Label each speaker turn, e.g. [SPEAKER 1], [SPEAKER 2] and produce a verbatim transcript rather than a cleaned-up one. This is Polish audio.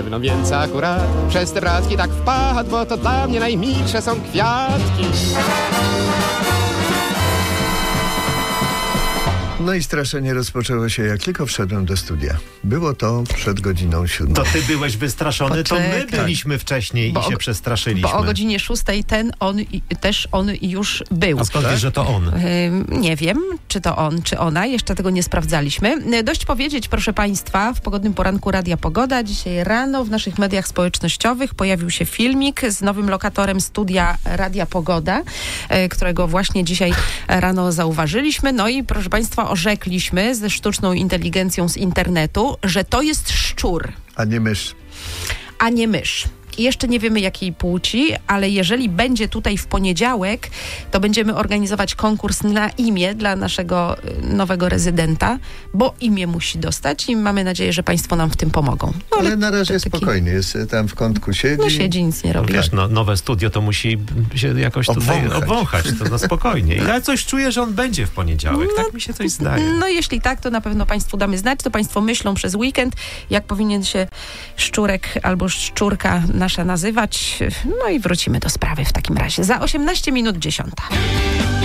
[SPEAKER 1] No więc akurat przez te bratki tak wpadł, bo to dla mnie najmilsze są kwiatki.
[SPEAKER 2] No i straszenie rozpoczęło się, jak tylko wszedłem do studia. Było to przed godziną siódmą.
[SPEAKER 3] To ty byłeś wystraszony,
[SPEAKER 4] Poczekaj.
[SPEAKER 3] to my byliśmy wcześniej
[SPEAKER 4] Bo
[SPEAKER 3] i się
[SPEAKER 4] o-
[SPEAKER 3] przestraszyliśmy.
[SPEAKER 4] Bo o godzinie szóstej ten on i, też on już był.
[SPEAKER 3] A skąd wiesz, że to on?
[SPEAKER 4] Ym, Nie wiem, czy to on, czy ona. Jeszcze tego nie sprawdzaliśmy. Y, Dość powiedzieć, proszę Państwa, w pogodnym poranku Radia Pogoda. Dzisiaj rano w naszych mediach społecznościowych pojawił się filmik z nowym lokatorem studia Radia Pogoda, y, którego właśnie dzisiaj rano zauważyliśmy. No i proszę Państwa, orzekliśmy ze sztuczną inteligencją z internetu, że to jest szczur,
[SPEAKER 2] A nie mysz.
[SPEAKER 4] a nie mysz. I jeszcze nie wiemy, jakiej płci, ale jeżeli będzie tutaj w poniedziałek, to będziemy organizować konkurs na imię dla naszego y, nowego rezydenta, bo imię musi dostać i mamy nadzieję, że Państwo nam w tym pomogą. No,
[SPEAKER 2] Ale na razie
[SPEAKER 4] to taki-
[SPEAKER 2] spokojnie. Jest tam w kątku siedzi.
[SPEAKER 4] No siedzi, nic nie robi.
[SPEAKER 3] Wiesz, no, nowe studio to musi się jakoś tutaj
[SPEAKER 2] Obwąchać.
[SPEAKER 3] obwąchać, to no spokojnie. Ja coś czuję, że on będzie w poniedziałek, tak mi się coś zdaje.
[SPEAKER 4] No jeśli tak, to na pewno Państwu damy znać, to Państwo myślą przez weekend, jak powinien się szczurek albo szczurka nasza nazywać. No i wrócimy do sprawy w takim razie. Za osiemnaście minut dziesiąta.